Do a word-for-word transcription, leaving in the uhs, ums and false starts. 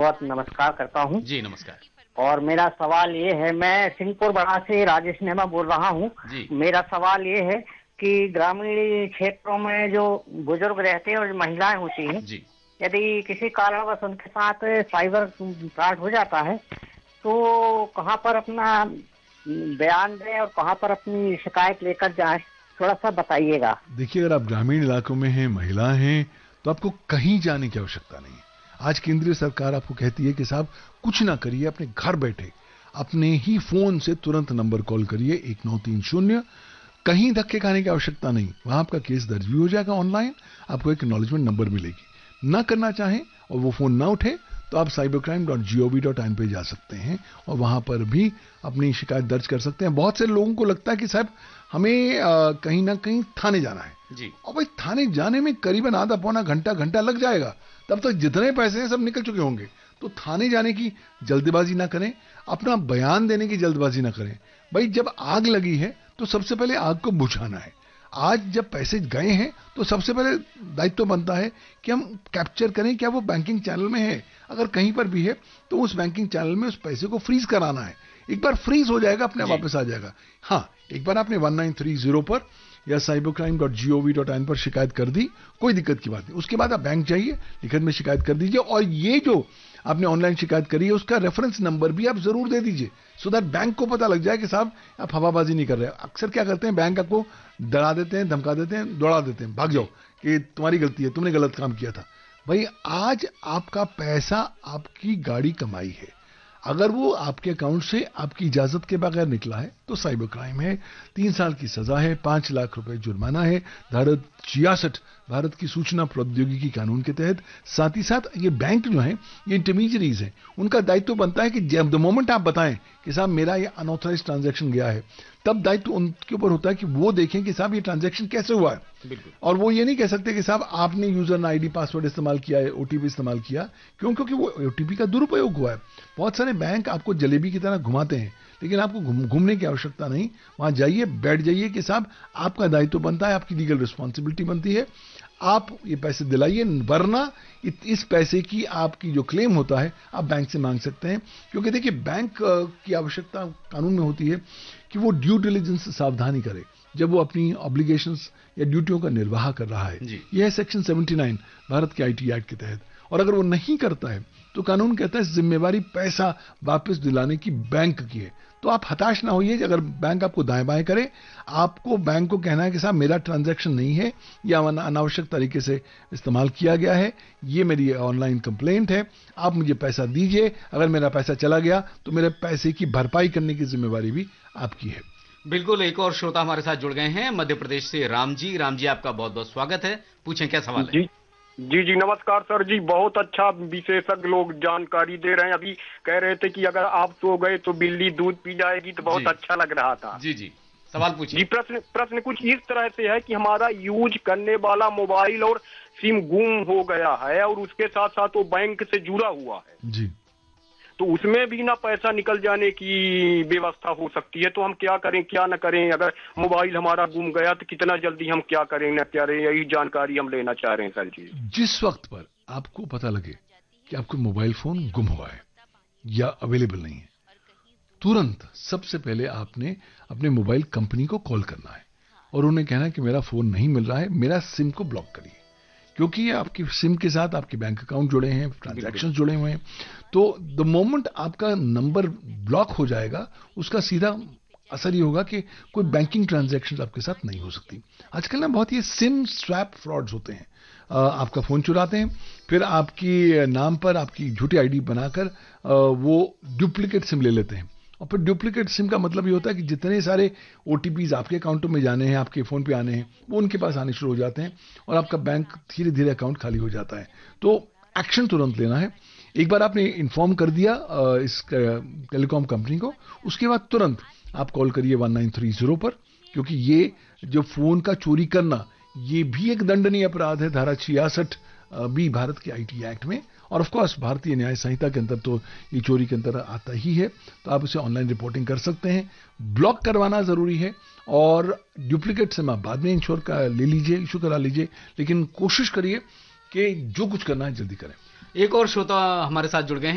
बहुत नमस्कार करता हूँ। जी नमस्कार। और मेरा सवाल ये है, मैं सिंहपुर बड़ा से राजेश नेमा बोल रहा हूँ। मेरा सवाल ये है कि ग्रामीण क्षेत्रों में जो बुजुर्ग रहते हैं और महिलाएं होती हैं, यदि किसी कारणवश उनके साथ साइबर फ्रॉड हो जाता है तो कहाँ पर अपना बयान दें और कहाँ पर अपनी शिकायत लेकर जाएं, थोड़ा सा बताइएगा। देखिए, अगर आप ग्रामीण इलाकों में हैं, महिला हैं, तो आपको कहीं जाने की आवश्यकता नहीं है। आज केंद्रीय सरकार आपको कहती है कि साहब कुछ ना करिए, अपने घर बैठे अपने ही फोन से तुरंत नंबर कॉल करिए एक नौ तीन शून्य। कहीं धक्के खाने की आवश्यकता नहीं, वहां आपका केस दर्ज भी हो जाएगा ऑनलाइन, आपको एक एक्नॉलेजमेंट नंबर मिलेगी। ना करना चाहें और वो फोन ना उठे तो आप cyber crime dot G O V dot in पे जा सकते हैं और वहां पर भी अपनी शिकायत दर्ज कर सकते हैं। बहुत से लोगों को लगता है कि साहब हमें आ, कहीं ना कहीं थाने जाना है जी। और भाई थाने जाने में करीबन आधा पौना घंटा घंटा लग जाएगा, तब तक जितने पैसे हैं सब निकल चुके होंगे। तो थाने जाने की जल्दबाजी ना करें, अपना बयान देने की जल्दबाजी ना करें। भाई जब आग लगी है तो सबसे पहले आग को बुझाना है। आज जब पैसे गए हैं तो सबसे पहले दायित्व तो बनता है कि हम कैप्चर करें क्या वो बैंकिंग चैनल में है। अगर कहीं पर भी है तो उस बैंकिंग चैनल में उस पैसे को फ्रीज कराना है। एक बार फ्रीज हो जाएगा अपने वापस आ जाएगा। हाँ, एक बार आपने वन नाइन थ्री जीरो पर या cyber crime dot G O V dot in पर शिकायत कर दी, कोई दिक्कत की बात नहीं। उसके बाद आप बैंक जाइए, लिखित में शिकायत कर दीजिए और ये जो आपने ऑनलाइन शिकायत करी है उसका रेफरेंस नंबर भी आप जरूर दे दीजिए, सो दैट बैंक को पता लग जाए कि साहब आप हवाबाजी नहीं कर रहे। अक्सर क्या करते हैं, बैंक आपको डरा देते हैं, धमका देते हैं, दौड़ा देते हैं, भाग जाओ कि तुम्हारी गलती है, तुमने गलत काम किया था। भाई आज आपका पैसा आपकी गाड़ी कमाई है, अगर वो आपके अकाउंट से आपकी इजाजत के बगैर निकला है तो साइबर क्राइम है, तीन साल की सजा है, पांच लाख रुपए जुर्माना है, धारा छियासठ भारत की सूचना प्रौद्योगिकी कानून के तहत। साथ ही साथ ये बैंक जो है, ये इंटरमीडियरीज हैं, उनका दायित्व बनता है कि जब द मोमेंट आप बताएं कि साहब मेरा ये अनऑथराइज ट्रांजैक्शन गया है, तब दायित्व उनके ऊपर होता है कि वो देखें कि साहब ये ट्रांजैक्शन कैसे हुआ है। और वो ये नहीं कह सकते कि साहब आपने यूजर आईडी पासवर्ड इस्तेमाल किया है, ओटीपी इस्तेमाल किया, क्यों? क्योंकि वो ओटीपी का दुरुपयोग हुआ है। बहुत सारे बैंक आपको जलेबी की तरह घुमाते हैं, लेकिन आपको घूमने की आवश्यकता नहीं। वहां जाइए, बैठ जाइए कि साहब आपका दायित्व बनता है, आपकी लीगल रिस्पॉन्सिबिलिटी बनती है, आप ये पैसे दिलाइए, वरना इस पैसे की आपकी जो क्लेम होता है आप बैंक से मांग सकते हैं। क्योंकि देखिए, बैंक की आवश्यकता कानून में होती है कि वो ड्यू डिलिजेंस सावधानी करे जब वो अपनी ऑब्लिगेशंस या ड्यूटियों का निर्वाह कर रहा है। यह है सेक्शन उन्यासी भारत के आईटी एक्ट के तहत। और अगर वो नहीं करता है तो कानून कहता है जिम्मेवारी पैसा वापस दिलाने की बैंक की है। तो आप हताश ना होइए अगर बैंक आपको दाएं बाएं करे। आपको बैंक को कहना है कि साहब मेरा ट्रांजैक्शन नहीं है या अनावश्यक तरीके से इस्तेमाल किया गया है, ये मेरी ऑनलाइन कंप्लेंट है, आप मुझे पैसा दीजिए। अगर मेरा पैसा चला गया तो मेरे पैसे की भरपाई करने की जिम्मेवारी भी आपकी है। बिल्कुल। एक और श्रोता हमारे साथ जुड़ गए हैं मध्य प्रदेश से, राम जी। राम जी, आपका बहुत बहुत स्वागत है, पूछें क्या सवाल है। जी जी जी नमस्कार सर जी, बहुत अच्छा विशेषज्ञ लोग जानकारी दे रहे हैं। अभी कह रहे थे कि अगर आप सो गए तो बिल्ली दूध पी जाएगी, तो बहुत अच्छा लग रहा था। जी जी, सवाल पूछिए। जी, प्रश्न प्रश्न कुछ इस तरह से है कि हमारा यूज करने वाला मोबाइल और सिम गुम हो गया है और उसके साथ साथ वो बैंक से जुड़ा हुआ है जी, तो उसमें भी ना पैसा निकल जाने की व्यवस्था हो सकती है। तो हम क्या करें क्या न करें? अगर मोबाइल हमारा गुम गया तो कितना जल्दी हम क्या करें न करें, यही जानकारी हम लेना चाह रहे हैं सर जी। जिस वक्त पर आपको पता लगे कि आपको मोबाइल फोन गुम हुआ है या अवेलेबल नहीं है, तुरंत सबसे पहले आपने अपने मोबाइल कंपनी को कॉल करना है और उन्हें कहना है कि मेरा फोन नहीं मिल रहा है, मेरा सिम को ब्लॉक करिए। क्योंकि ये आपकी सिम के साथ आपके बैंक अकाउंट जुड़े हैं, ट्रांजैक्शंस जुड़े हुए हैं। तो द मोमेंट आपका नंबर ब्लॉक हो जाएगा, उसका सीधा असर ये होगा कि कोई बैंकिंग ट्रांजैक्शन आपके साथ नहीं हो सकती। आजकल ना बहुत ये सिम स्वैप फ्रॉड्स होते हैं। आपका फोन चुराते हैं, फिर आपकी नाम पर आपकी झूठी आईडी बनाकर वो डुप्लीकेट सिम ले लेते हैं। और फिर डुप्लीकेट सिम का मतलब ये होता है कि जितने सारे ओटीपीज आपके अकाउंटों में जाने हैं, आपके फोन पे आने हैं, वो उनके पास आने शुरू हो जाते हैं और आपका बैंक धीरे धीरे अकाउंट खाली हो जाता है। तो एक्शन तुरंत लेना है। एक बार आपने इन्फॉर्म कर दिया इस टेलीकॉम कंपनी को, उसके बाद तुरंत आप कॉल करिए वन नाइन थ्री जीरो पर, क्योंकि ये जो फोन का चोरी करना ये भी एक दंडनीय अपराध है, धारा छियासठ भी भारत के आईटी एक्ट में। और ऑफ कोर्स भारतीय न्याय संहिता के अंदर तो ये चोरी के अंदर आता ही है। तो आप इसे ऑनलाइन रिपोर्टिंग कर सकते हैं। ब्लॉक करवाना जरूरी है और डुप्लीकेट सिम आप बाद में इंश्योर का ले लीजिए, इशू करा लीजिए, लेकिन कोशिश करिए कि जो कुछ करना है जल्दी करें। एक और श्रोता हमारे साथ जुड़ गए हैं।